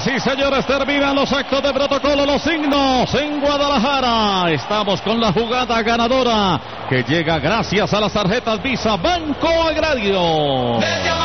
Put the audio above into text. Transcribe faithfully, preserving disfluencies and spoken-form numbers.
Señoras y señores, terminan los actos de protocolo, los signos en Guadalajara. Estamos con la jugada ganadora que llega gracias a las tarjetas Visa Banco Agrario.